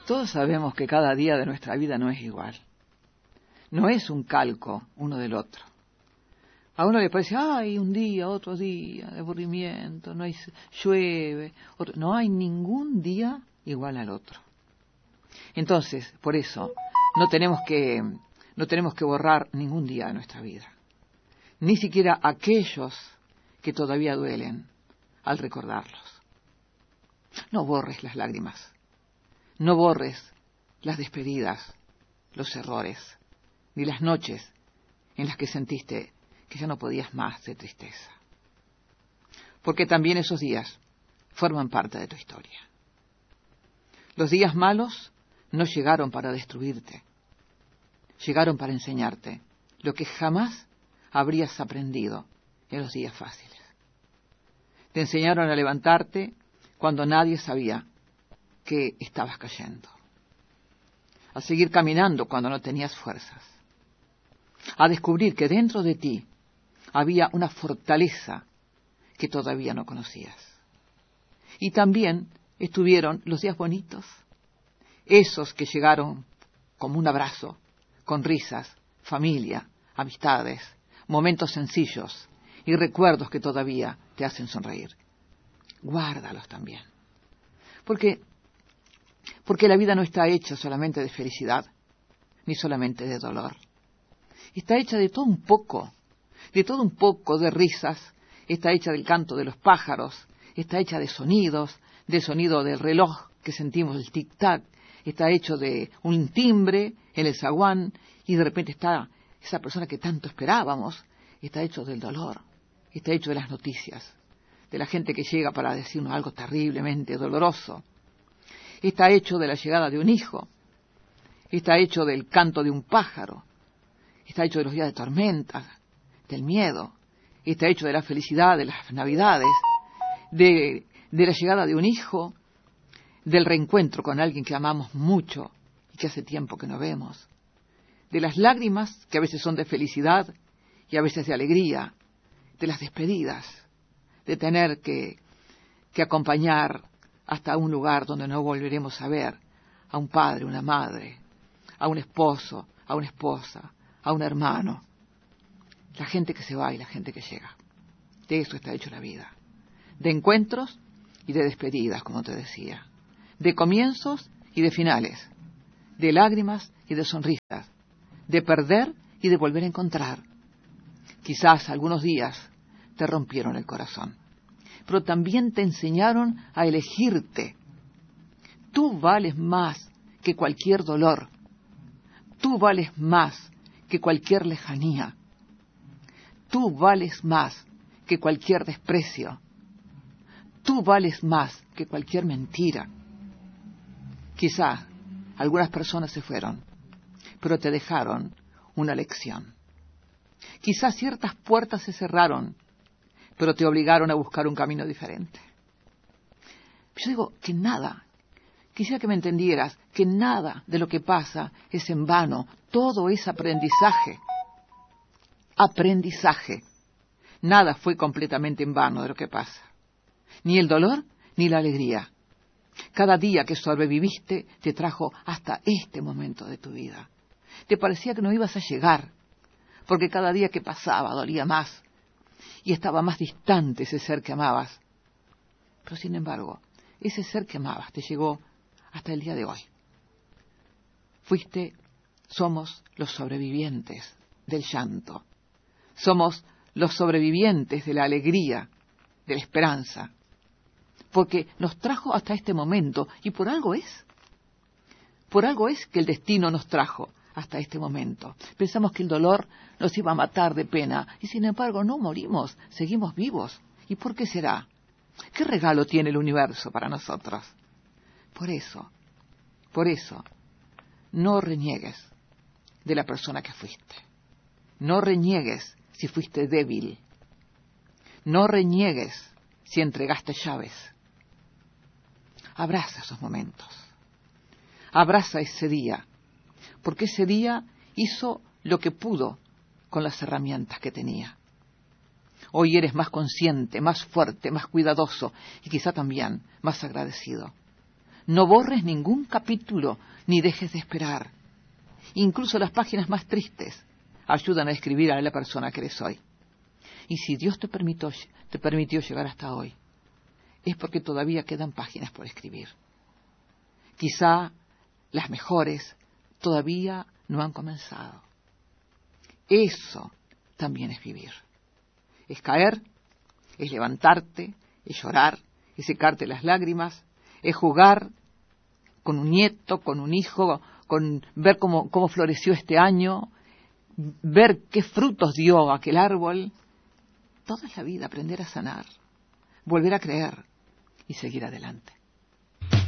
Todos sabemos que cada día de nuestra vida no es igual. No es un calco uno del otro. A uno le parece, ay, un día, otro día, de aburrimiento, no hay, llueve. No hay ningún día igual al otro. Entonces, por eso, no tenemos que borrar ningún día de nuestra vida. Ni siquiera aquellos que todavía duelen al recordarlos. No borres las lágrimas. No borres las despedidas, los errores, ni las noches en las que sentiste que ya no podías más de tristeza. Porque también esos días forman parte de tu historia. Los días malos no llegaron para destruirte, llegaron para enseñarte lo que jamás habrías aprendido en los días fáciles. Te enseñaron a levantarte cuando nadie sabía que estabas cayendo, a seguir caminando cuando no tenías fuerzas, a descubrir que dentro de ti había una fortaleza que todavía no conocías. Y también estuvieron los días bonitos, esos que llegaron como un abrazo, con risas, familia, amistades, momentos sencillos y recuerdos que todavía te hacen sonreír. Guárdalos también. Porque la vida no está hecha solamente de felicidad, ni solamente de dolor. Está hecha de todo un poco, de risas, está hecha del canto de los pájaros, está hecha de sonidos, del sonido del reloj que sentimos, el tic-tac, está hecho de un timbre en el zaguán y de repente está esa persona que tanto esperábamos, está hecho del dolor, está hecho de las noticias, de la gente que llega para decirnos algo terriblemente doloroso. Está hecho de la llegada de un hijo, está hecho del canto de un pájaro, está hecho de los días de tormenta, del miedo, está hecho de la felicidad, de las navidades, de la llegada de un hijo, del reencuentro con alguien que amamos mucho y que hace tiempo que no vemos, de las lágrimas que a veces son de felicidad y a veces de alegría, de las despedidas, de tener que acompañar hasta un lugar donde no volveremos a ver a un padre, una madre, a un esposo, a una esposa, a un hermano. La gente que se va y la gente que llega. De eso está hecho la vida. De encuentros y de despedidas, como te decía. De comienzos y de finales. De lágrimas y de sonrisas. De perder y de volver a encontrar. Quizás algunos días te rompieron el corazón, pero también te enseñaron a elegirte. Tú vales más que cualquier dolor. Tú vales más que cualquier lejanía. Tú vales más que cualquier desprecio. Tú vales más que cualquier mentira. Quizá algunas personas se fueron, pero te dejaron una lección. Quizá ciertas puertas se cerraron, pero te obligaron a buscar un camino diferente. Yo digo que nada, quisiera que me entendieras, que nada de lo que pasa es en vano. Todo es aprendizaje. Aprendizaje. Nada fue completamente en vano de lo que pasa. Ni el dolor, ni la alegría. Cada día que sobreviviste te trajo hasta este momento de tu vida. Te parecía que no ibas a llegar, porque cada día que pasaba dolía más y estaba más distante ese ser que amabas. Pero sin embargo, ese ser que amabas te llegó hasta el día de hoy. Somos los sobrevivientes del llanto. Somos los sobrevivientes de la alegría, de la esperanza. Porque nos trajo hasta este momento y por algo es. Por algo es que el destino nos trajo hasta este momento. Pensamos que el dolor nos iba a matar de pena y sin embargo no morimos, seguimos vivos. ¿Y por qué será? ¿Qué regalo tiene el universo para nosotros? Por eso, no reniegues de la persona que fuiste. No reniegues si fuiste débil. No reniegues si entregaste llaves. Abraza esos momentos. Abraza ese día, porque ese día hizo lo que pudo con las herramientas que tenía. Hoy eres más consciente, más fuerte, más cuidadoso y quizá también más agradecido. No borres ningún capítulo, ni dejes de esperar. Incluso las páginas más tristes ayudan a escribir a la persona que eres hoy. Y si Dios te permitió llegar hasta hoy, es porque todavía quedan páginas por escribir. Quizá las mejores todavía no han comenzado. Eso también es vivir. Es caer, es levantarte, es llorar, es secarte las lágrimas, es jugar con un nieto, con un hijo, con ver cómo floreció este año, ver qué frutos dio aquel árbol. Toda la vida aprender a sanar, volver a creer y seguir adelante.